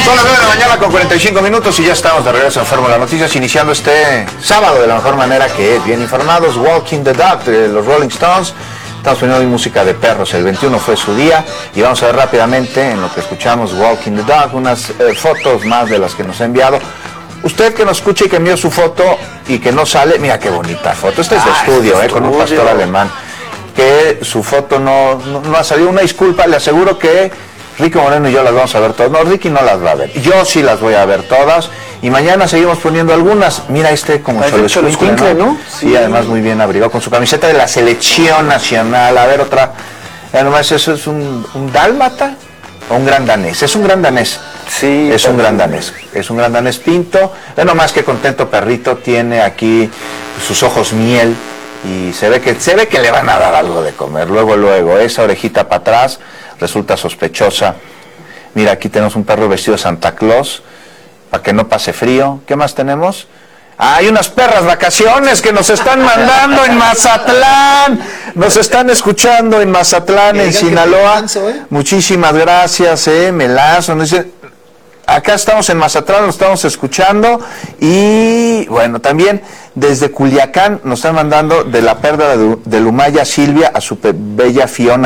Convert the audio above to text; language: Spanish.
Son las 9 de la mañana con 45 minutos y ya estamos de regreso en Fórmula Noticias, iniciando este sábado de la mejor manera, que es bien informados. Walking the Dog de los Rolling Stones. Estamos poniendo hoy música de perros. El 21 fue su día y vamos a ver rápidamente, en lo que escuchamos Walking the Dog, unas fotos más de las que nos ha enviado. Usted que nos escucha y que envió su foto y que no sale, mira qué bonita foto. Este es de estudio, con un pastor alemán. Que su foto no ha salido. Una disculpa, le aseguro que Ricky Moreno y yo las vamos a ver todas. No, Ricky no las va a ver. Yo sí las voy a ver todas. Y mañana seguimos poniendo algunas. Mira como Xoloscuincle, ¿no? Sí, además muy bien abrigado con su camiseta de la selección nacional. A ver, otra. Además, eso es un dálmata o un gran danés. Es un gran danés. Sí, es un gran danés. Es un gran danés pinto. Bueno, más que contento perrito. Tiene aquí sus ojos miel. Y se ve que le van a dar algo de comer. Luego, esa orejita para atrás resulta sospechosa. Mira, aquí tenemos un perro vestido de Santa Claus, para que no pase frío. ¿Qué más tenemos? Hay unas perras vacaciones que nos están mandando en Mazatlán. Nos están escuchando en Mazatlán, en Sinaloa. Muchísimas gracias, Melazo. Acá estamos en Mazatlán, nos estamos escuchando. Y bueno, también desde Culiacán nos están mandando de la perla de Lumaya Silvia a su bella Fiona.